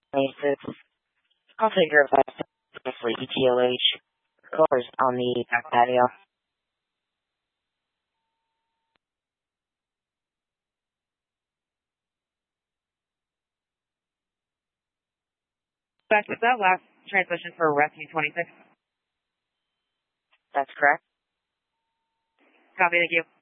26. Configure for ETOH. Cars on the back patio. Back to that last transmission for Rescue 26. That's correct. Copy, thank you.